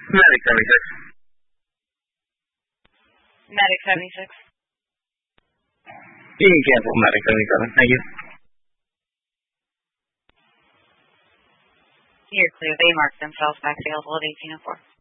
Medic 76. Medic 76. You can cancel Medic 77. Thank you. You're clear. They marked themselves back available at 1804.